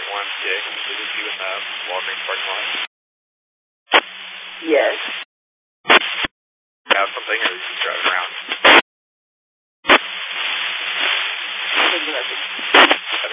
Is this you in the Walgreens parking lot? Yes. Have something, or is you driving?